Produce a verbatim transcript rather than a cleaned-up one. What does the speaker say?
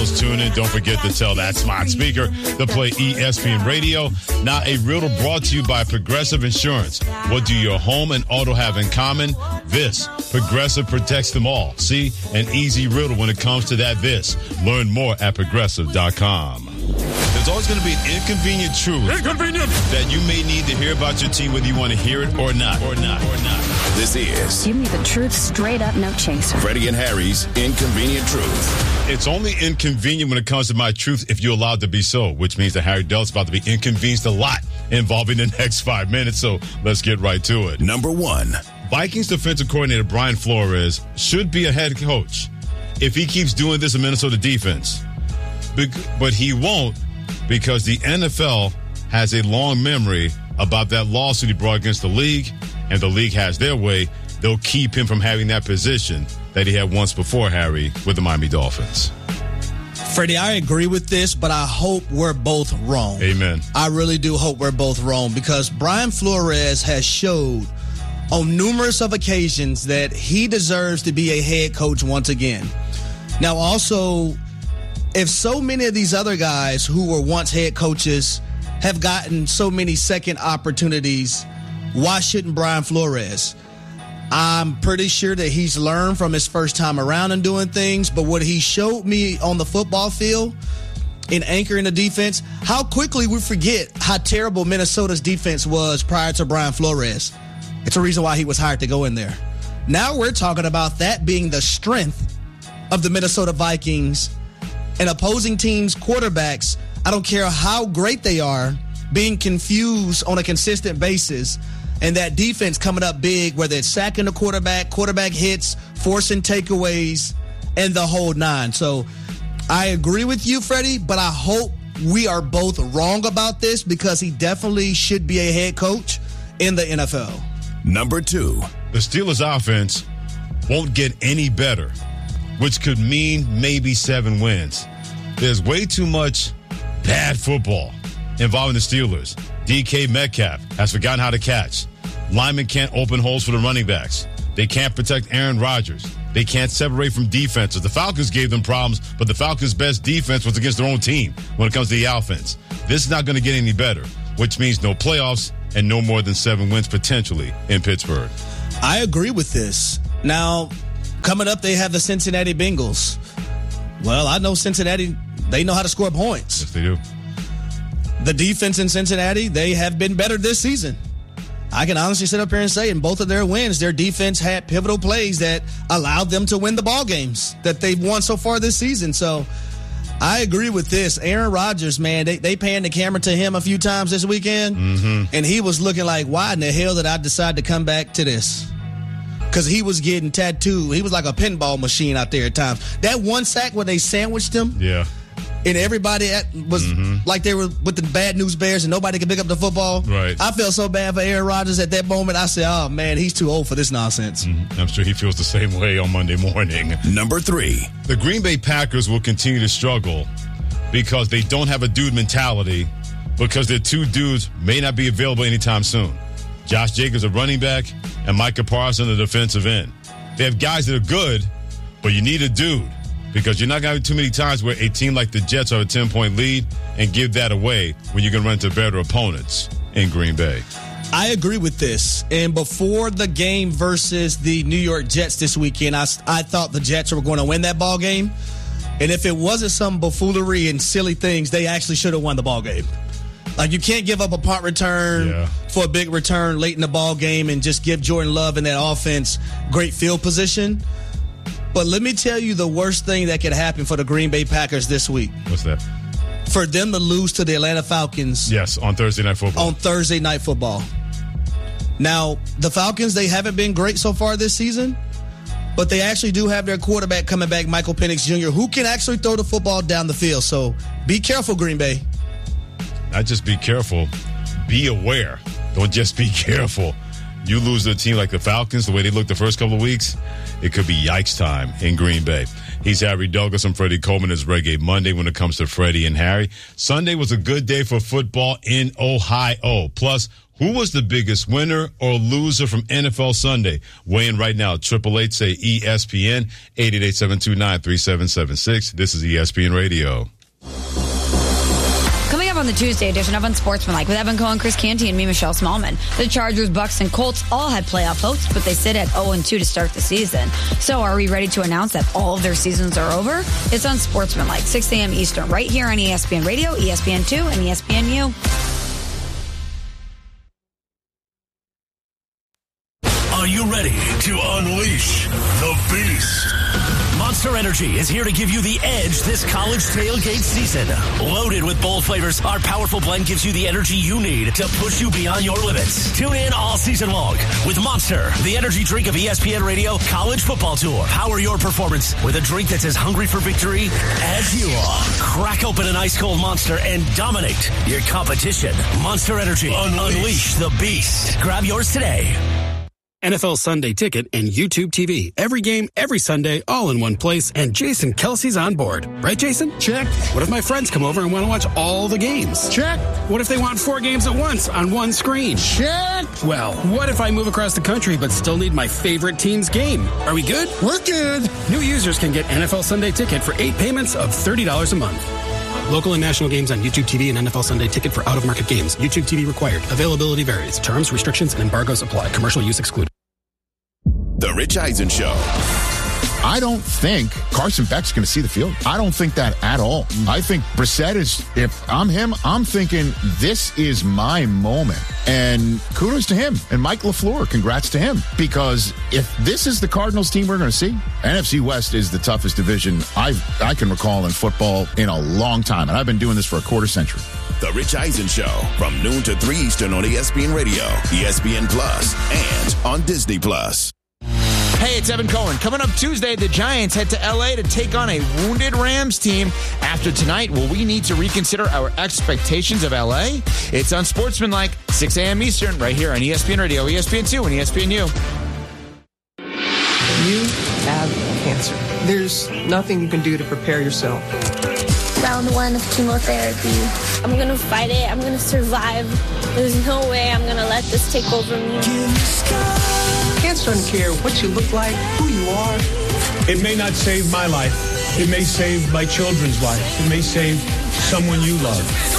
else tune in. Don't forget to tell that smart speaker to play E S P N Radio. Now, a riddle brought to you by Progressive Insurance. What do your home and auto have in common? This. Progressive protects them all. See? An easy riddle when it comes to that this. Learn more at progressive dot com. There's always going to be an inconvenient truth Inconvenient. that you may need to hear about your team, whether you want to hear it or not, or not, or not. This is Give me the truth straight up, no chaser. Freddie and Harry's Inconvenient Truth. It's only inconvenient when it comes to my truth if you're allowed to be so, which means that Harry Dell's about to be inconvenienced a lot involving the next five minutes, so let's get right to it. Number one. Vikings defensive coordinator Brian Flores should be a head coach if he keeps doing this in Minnesota defense. But he won't, because the N F L has a long memory about that lawsuit he brought against the league, and the league has their way. They'll keep him from having that position that he had once before, Harry, with the Miami Dolphins. Freddie, I agree with this, but I hope we're both wrong. Amen. I really do hope we're both wrong, because Brian Flores has showed on numerous of occasions that he deserves to be a head coach once again. Now, also, if so many of these other guys who were once head coaches have gotten so many second opportunities, why shouldn't Brian Flores? I'm pretty sure that he's learned from his first time around and doing things, but what he showed me on the football field in anchoring the defense, how quickly we forget how terrible Minnesota's defense was prior to Brian Flores. It's a reason why he was hired to go in there. Now we're talking about that being the strength of the Minnesota Vikings and opposing teams' quarterbacks, I don't care how great they are, being confused on a consistent basis, and that defense coming up big, whether it's sacking the quarterback, quarterback hits, forcing takeaways, and the whole nine. So I agree with you, Freddie, but I hope we are both wrong about this, because he definitely should be a head coach in the N F L. Number two. The Steelers' offense won't get any better, which could mean maybe seven wins. There's way too much bad football involving the Steelers. D K Metcalf has forgotten how to catch. Linemen can't open holes for the running backs. They can't protect Aaron Rodgers. They can't separate from defenses. The Falcons gave them problems, but the Falcons' best defense was against their own team when it comes to the offense. This is not going to get any better, which means no playoffs and no more than seven wins potentially in Pittsburgh. I agree with this. Now, coming up, they have the Cincinnati Bengals. Well, I know Cincinnati, they know how to score points. Yes, they do. The defense in Cincinnati, they have been better this season. I can honestly sit up here and say in both of their wins, their defense had pivotal plays that allowed them to win the ball games that they've won so far this season. So I agree with this. Aaron Rodgers, man, they, they panned the camera to him a few times this weekend, mm-hmm. and he was looking like, why in the hell did I decide to come back to this? Because he was getting tattooed. He was like a pinball machine out there at times. That one sack where they sandwiched him, yeah, and everybody at, was mm-hmm. like they were with the bad news bears and nobody could pick up the football. Right. I felt so bad for Aaron Rodgers at that moment. I said, oh, man, he's too old for this nonsense. Mm-hmm. I'm sure he feels the same way on Monday morning. Number three. The Green Bay Packers will continue to struggle because they don't have a dude mentality, because their two dudes may not be available anytime soon. Josh Jacobs, a running back, and Micah Parsons, a defensive end. They have guys that are good, but you need a dude, because you're not going to have too many times where a team like the Jets are a ten-point lead and give that away when you can run into better opponents in Green Bay. I agree with this. And before the game versus the New York Jets this weekend, I, I thought the Jets were going to win that ball game. And if it wasn't some buffoonery and silly things, they actually should have won the ball game. Like, you can't give up a punt return yeah. for a big return late in the ball game and just give Jordan Love and that offense great field position. But let me tell you the worst thing that could happen for the Green Bay Packers this week. What's that? For them to lose to the Atlanta Falcons. Yes, on Thursday Night Football. On Thursday Night Football. Now, the Falcons, they haven't been great so far this season, but they actually do have their quarterback coming back, Michael Penix Junior, who can actually throw the football down the field. So be careful, Green Bay. Not just be careful, be aware. Don't just be careful. You lose to a team like the Falcons, the way they looked the first couple of weeks, it could be yikes time in Green Bay. He's Harry Douglas. I'm Freddie Coleman. It's Reggae Monday when it comes to Freddie and Harry. Sunday was a good day for football in Ohio. Plus, Who was the biggest winner or loser from N F L Sunday? Weigh in right now. Triple eight say E S P N, eight eight eight, seven two nine, three seven seven six. This is E S P N Radio. Coming up on the Tuesday edition of Unsportsmanlike with Evan Cohen, Chris Canty, and me, Michelle Smallman. The Chargers, Bucks, and Colts all had playoff hopes, but they sit at oh and two to start the season. So are we ready to announce that all of their seasons are over? It's Unsportsmanlike, six a.m. Eastern, right here on E S P N Radio, E S P N two, and E S P N U. Are you ready to unleash the beast? Monster Energy is here to give you the edge this college tailgate season. Loaded with bold flavors, our powerful blend gives you the energy you need to push you beyond your limits. Tune in all season long with Monster, the energy drink of E S P N Radio College Football Tour. Power your performance with a drink that's as hungry for victory as you are. Crack open an ice cold Monster and dominate your competition. Monster Energy. Unleash, Unleash the beast. Grab yours today. N F L Sunday Ticket and YouTube T V. Every game, every Sunday, all in one place. And Jason Kelsey's on board. Right, Jason? Check. What if my friends come over and want to watch all the games? Check. What if they want four games at once on one screen? Check. Well, what if I move across the country but still need my favorite team's game? Are we good? We're good. New users can get N F L Sunday Ticket for eight payments of thirty dollars a month. Local and national games on YouTube T V and N F L Sunday Ticket for out-of-market games. YouTube T V required. Availability varies. Terms, restrictions, and embargoes apply. Commercial use excluded. The Rich Eisen Show. I don't think Carson Beck's going to see the field. I don't think that at all. I think Brissett is, if I'm him, I'm thinking this is my moment. And kudos to him. And Mike LaFleur, congrats to him. Because if this is the Cardinals team we're going to see, N F C West is the toughest division I've, I can recall in football in a long time. And I've been doing this for a quarter century. The Rich Eisen Show from noon to three Eastern on E S P N Radio, E S P N Plus, and on Disney Plus. Hey, it's Evan Cohen. Coming up Tuesday, the Giants head to L A to take on a wounded Rams team. After tonight, will we need to reconsider our expectations of L A? It's Unsportsmanlike, six a.m. Eastern, right here on E S P N Radio, E S P N two, and E S P N U. You have cancer. There's nothing you can do to prepare yourself. Round one of chemotherapy. I'm going to fight it. I'm going to survive. There's no way I'm going to let this take over me. Cancer doesn't care what you look like, who you are. It may not save my life. It may save my children's life. It may save someone you love.